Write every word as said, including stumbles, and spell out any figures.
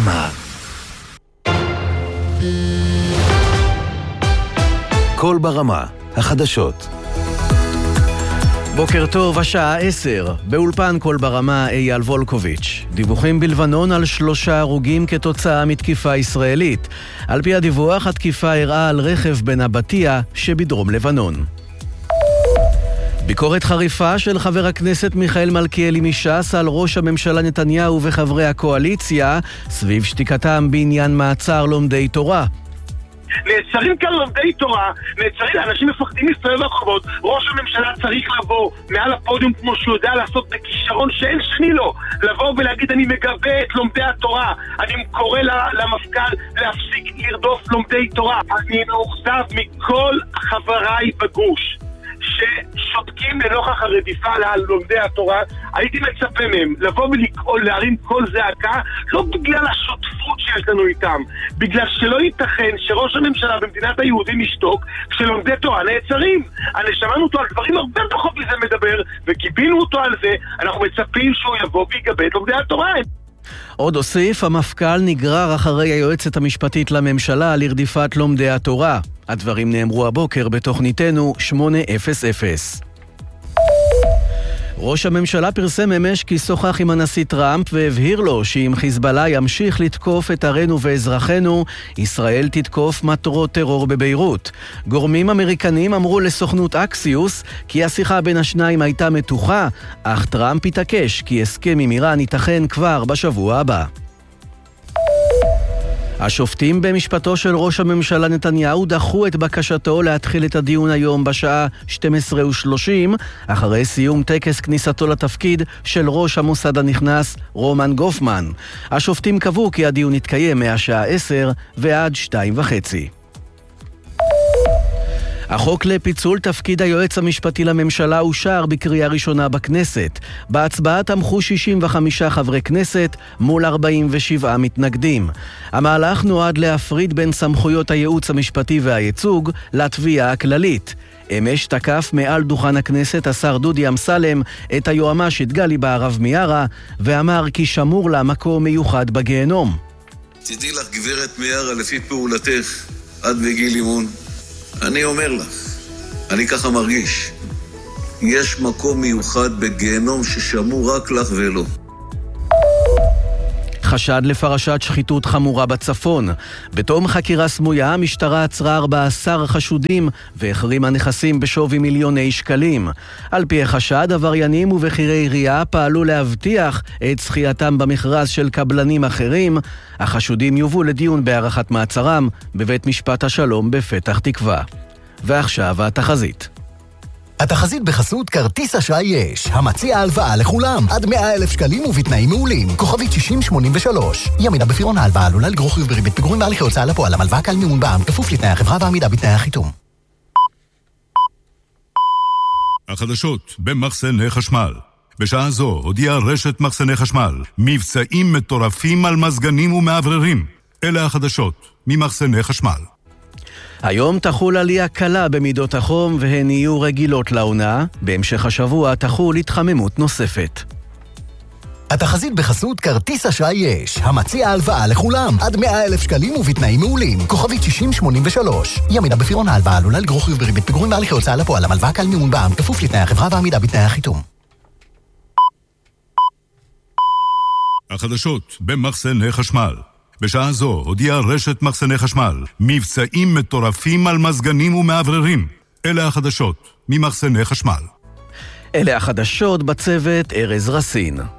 ברמה. קול ברמה, החדשות. בוקר טוב, השעה עשר. באולפן קול ברמה אייל וולקוביץ'. דיווחים בלבנון על שלושה הרוגים כתוצאה מתקיפה ישראלית. על פי הדיווח, התקיפה הראה על רכב בנבטיה שבדרום לבנון. ביקורת חריפה של חבר הכנסת מיכאל מלכיאלי מש"ס על ראש הממשלה נתניהו וחברי הקואליציה סביב שתיקתם בעניין מעצר לומדי תורה. נעצרים כאן לומדי תורה, נעצרים, אנשים מפחדים להסתובב ברחובות. ראש הממשלה צריך לבוא מעל הפודיום כמו שהוא יודע לעשות בכישרון שאין שני לו, לבוא ולהגיד אני מגבה את לומדי התורה, אני קורא למפכ"ל להפסיק לרדוף לומדי תורה. אני מאוכזב מכל חבריי בגוש ששותקים לנוכח הרדיפה על לומדי התורה. הייתי מצפה מהם לבוא ולקרוא, להרים כל זעקה, לא בגלל השותפות שיש לנו איתם, בגלל שלא ייתכן שראש הממשלה במדינת היהודים ישתוק כשלומדי תורה נעצרים. אני שמענו אותו על דברים הרבה פחות מזה מדבר, וקיבינו אותו על זה. אנחנו מצפים שהוא יבוא ויגבה את לומדי התורה. עוד הוסיף, המפכ"ל נגרר אחרי היועצת המשפטית לממשלה לרדיפת לומדי התורה. הדברים נאמרו הבוקר בתוכניתנו שמונה אפס אפס. ראש הממשלה פרסם אמש כי שוחח עם הנשיא טראמפ והבהיר לו שאם חיזבאללה ימשיך לתקוף את ערינו ואזרחינו, ישראל תתקוף מטרות טרור בביירות. גורמים אמריקנים אמרו לסוכנות אקסיוס כי השיחה בין השניים הייתה מתוחה, אך טראמפ התעקש כי הסכם עם איראן ייתכן כבר בשבוע הבא. השופטים במשפטו של ראש הממשלה נתניהו דחו את בקשתו להתחיל את הדיון היום בשעה שתים עשרה ושלושים, אחרי סיום טקס כניסתו לתפקיד של ראש המוסד הנכנס רומן גופמן. השופטים קבעו כי הדיון יתקיים מהשעה עשר ועד שתיים וחצי. החוק לפיצול תפקיד היועץ המשפטי לממשלה אושר בקריאה ראשונה בכנסת. בהצבעה תמכו שישים וחמישה חברי כנסת מול ארבעים ושבעה מתנגדים. המהלך נועד להפריד בין סמכויות הייעוץ המשפטי והייצוג לתביעה הכללית. אמש תקף מעל דוכן הכנסת השר דודי אמסלם את היועמ"שית גלי בהרב מיארה ואמר כי שמור לה מקום מיוחד בגיהנום. תדעי לך גברת מיארה, לפי פעולתך עד בגיל אימון, אני אומר לך, אני ככה מרגיש, יש מקום מיוחד בגיהנום ששמור רק לך ולא. חשד לפרשת שחיתות חמורה בצפון. בתום חקירה סמויה, המשטרה עצרה ארבעה עשר חשודים והחרימה נכסים בשווי מיליוני שקלים. על פי החשד, עבריינים ובכירי עירייה פעלו להבטיח את זכייתם במכרז של קבלנים אחרים. החשודים יובאו לדיון בהארכת מעצרם בבית משפט השלום בפתח תקווה. ועכשיו התחזית. התחזית בחסות כרטיס אשראי יש, המציע הלוואה לכולם, עד מאה אלף שקלים ובתנאים מעולים, כוכבית שישים שמונים ושלוש. ימינה בפירעון ההלוואה עלולה לגרור חיוב בריבית פיגורים בהליכי הוצאה לפועל, המלוואה קל מימון בע"מ, כפוף לתנאי החברה ועמידה בתנאי החיתום. החדשות במחסני חשמל. בשעה זו הודיעה רשת מחסני חשמל, מבצעים מטורפים על מזגנים ומעבררים. אלה החדשות ממחסני חשמל. היום תחול עלייה קלה במידות החום והן יהיו רגילות לעונה. בהמשך השבוע תחול התחממות נוספת. התחזית בחסות כרטיס אשראי יש, המציע הלוואה לכולם, עד מאה אלף שקלים ובתנאים מעולים, כוכבית שישים שמונים ושלוש. ימינה בפירעון ההלוואה עלולה לגרור חיוב בריבית פיגורים בהליכי הוצאה לפועל, המלוואה קל מימון בע"מ, כפוף לתנאי החברה ועמידה בתנאי החיתום. החדשות במחסני חשמל. בשעה זו הודיעה רשת מחסני חשמל, מבצעים מטורפים על מזגנים ומעבררים. אלה החדשות ממחסני חשמל. אלה החדשות, בצוות ארז רסין.